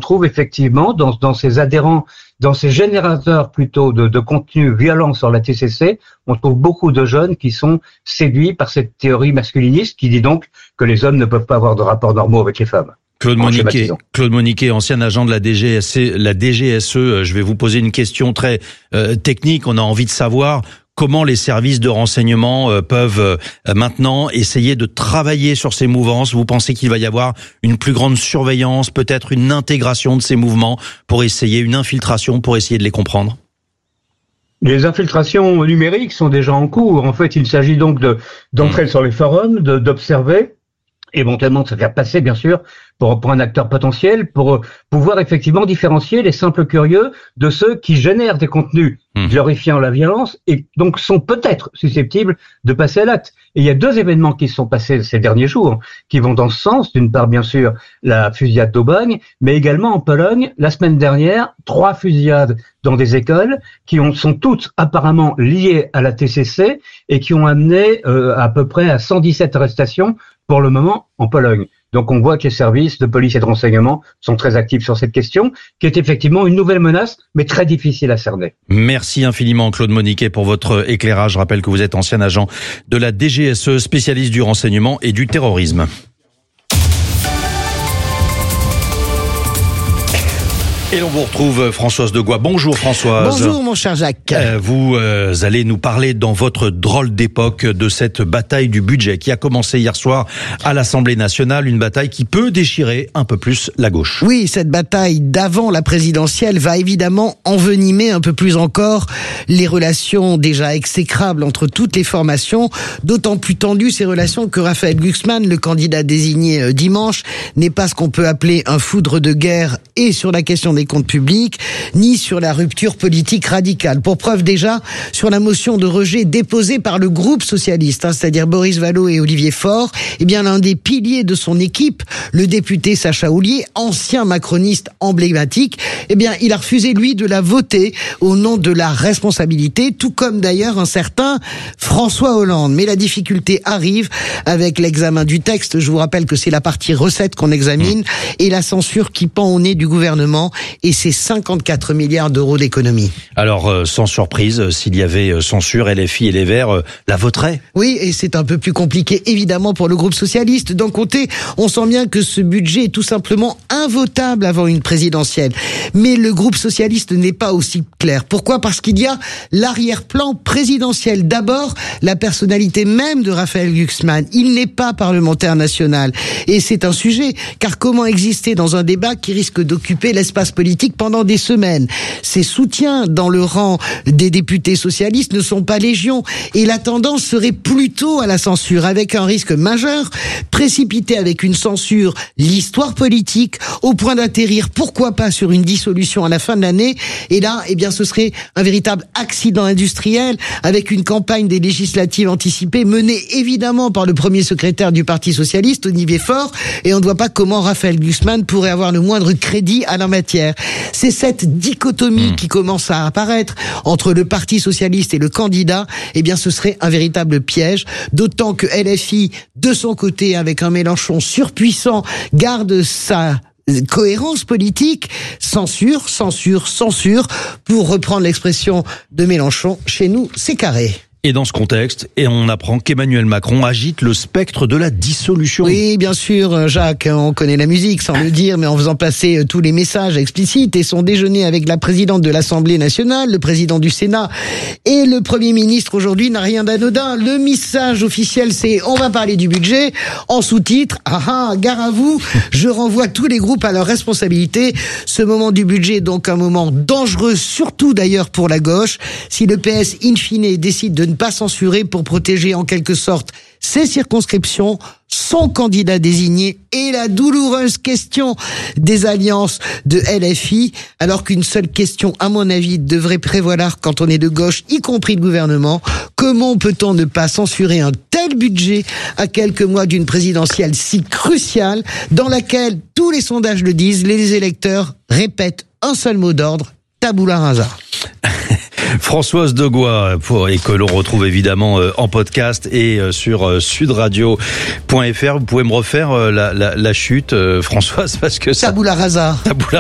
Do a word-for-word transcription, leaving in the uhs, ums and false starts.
trouve effectivement dans, dans ces adhérents, dans ces générateurs plutôt de, de contenu violent sur la T C C, on trouve beaucoup de jeunes qui sont séduits par cette théorie masculiniste qui dit donc que les hommes ne peuvent pas avoir de rapports normaux avec les femmes. Claude Moniquet, Claude Moniquet, ancien agent de la D G S E, la D G S E, je vais vous poser une question très euh, technique. On a envie de savoir comment les services de renseignement euh, peuvent euh, maintenant essayer de travailler sur ces mouvances. Vous pensez qu'il va y avoir une plus grande surveillance, peut-être une intégration de ces mouvements pour essayer, une infiltration pour essayer de les comprendre? Les infiltrations numériques sont déjà en cours. En fait, il s'agit donc de d'entrer mmh. sur les forums, de, d'observer, éventuellement de se faire passer, bien sûr, pour, pour un acteur potentiel, pour pouvoir effectivement différencier les simples curieux de ceux qui génèrent des contenus mmh. glorifiant la violence et donc sont peut-être susceptibles de passer à l'acte. Et il y a deux événements qui se sont passés ces derniers jours qui vont dans ce sens. D'une part, bien sûr, la fusillade d'Aubagne, mais également en Pologne, la semaine dernière, trois fusillades dans des écoles qui ont, sont toutes apparemment liées à la T C C et qui ont amené euh, à peu près à cent dix-sept arrestations pour le moment en Pologne. Donc on voit que les services de police et de renseignement sont très actifs sur cette question, qui est effectivement une nouvelle menace, mais très difficile à cerner. Merci infiniment Claude Moniquet pour votre éclairage. Je rappelle que vous êtes ancien agent de la D G S E, spécialiste du renseignement et du terrorisme. Et l'on vous retrouve Françoise Degois. Bonjour Françoise. Bonjour mon cher Jacques. Euh, vous euh, allez nous parler dans votre drôle d'époque de cette bataille du budget qui a commencé hier soir à l'Assemblée nationale, une bataille qui peut déchirer un peu plus la gauche. Oui, cette bataille d'avant la présidentielle va évidemment envenimer un peu plus encore les relations déjà exécrables entre toutes les formations, d'autant plus tendues ces relations que Raphaël Glucksmann, le candidat désigné dimanche, n'est pas ce qu'on peut appeler un foudre de guerre et sur la question des comptes publics, ni sur la rupture politique radicale. Pour preuve déjà, sur la motion de rejet déposée par le groupe socialiste, hein, c'est-à-dire Boris Vallaud et Olivier Faure, eh bien l'un des piliers de son équipe, le député Sacha Houlié, ancien macroniste emblématique, eh bien il a refusé lui de la voter au nom de la responsabilité, tout comme d'ailleurs un certain François Hollande. Mais la difficulté arrive avec l'examen du texte. Je vous rappelle que c'est la partie recette qu'on examine et la censure qui pend au nez du gouvernement et ses cinquante-quatre milliards d'euros d'économie. Alors, euh, sans surprise, euh, s'il y avait euh, censure, L F I et les Verts euh, la voteraient. Oui, et c'est un peu plus compliqué, évidemment, pour le groupe socialiste. D'un côté, on sent bien que ce budget est tout simplement invotable avant une présidentielle. Mais le groupe socialiste n'est pas aussi clair. Pourquoi ? Parce qu'il y a l'arrière-plan présidentiel. D'abord, la personnalité même de Raphaël Glucksmann. Il n'est pas parlementaire national. Et c'est un sujet, car comment exister dans un débat qui risque d'occuper l'espace politique pendant des semaines. Ses soutiens dans le rang des députés socialistes ne sont pas légion et la tendance serait plutôt à la censure avec un risque majeur, précipité avec une censure l'histoire politique au point d'atterrir pourquoi pas sur une dissolution à la fin de l'année et là, eh bien ce serait un véritable accident industriel avec une campagne des législatives anticipées menée évidemment par le premier secrétaire du Parti socialiste, Olivier Faure, et on ne voit pas comment Raphaël Glucksmann pourrait avoir le moindre crédit à la matière. C'est cette dichotomie mmh. qui commence à apparaître entre le Parti socialiste et le candidat. Eh bien, ce serait un véritable piège. D'autant que L F I, de son côté, avec un Mélenchon surpuissant, garde sa cohérence politique. Censure, censure, censure. Pour reprendre l'expression de Mélenchon, chez nous, c'est carré. Et dans ce contexte, et on apprend qu'Emmanuel Macron agite le spectre de la dissolution. Oui, bien sûr, Jacques, on connaît la musique sans le dire, mais en faisant passer tous les messages explicites et son déjeuner avec la présidente de l'Assemblée nationale, le président du Sénat et le Premier ministre aujourd'hui n'a rien d'anodin. Le message officiel, c'est on va parler du budget. En sous-titre, ah ah, gare à vous, je renvoie tous les groupes à leur responsabilité. Ce moment du budget est donc un moment dangereux, surtout d'ailleurs pour la gauche. Si le P S, in fine, décide de ne pas censurer pour protéger en quelque sorte ses circonscriptions, son candidat désigné et la douloureuse question des alliances de L F I, alors qu'une seule question, à mon avis, devrait prévaloir quand on est de gauche, y compris le gouvernement. Comment peut-on ne pas censurer un tel budget à quelques mois d'une présidentielle si cruciale dans laquelle, tous les sondages le disent, les électeurs répètent un seul mot d'ordre, tabula rasa. Françoise Degois, pour, et que l'on retrouve évidemment euh, en podcast et euh, sur euh, sudradio point f r. Vous pouvez me refaire euh, la, la, la chute, euh, Françoise, parce que ça... Tabula rasa. Tabula